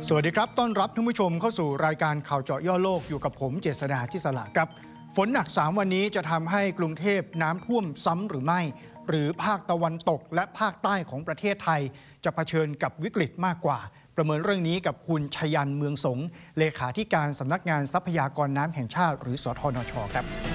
สวัสดีครับต้อนรับท่านผู้ชมเข้าสู่รายการข่าวเจาะย่อโลกอยู่กับผมเจษฎา จิษลาครับฝนหนัก3วันนี้จะทำให้กรุงเทพน้ำท่วมซ้ำหรือไม่หรือภาคตะวันตกและภาคใต้ของประเทศไทยจะเผชิญกับวิกฤตมากกว่าประเมินเรื่องนี้กับคุณชยันต์เมืองสงเลขาธิการสำนักงานทรัพยากรน้ำแห่งชาติหรือสทนชครับ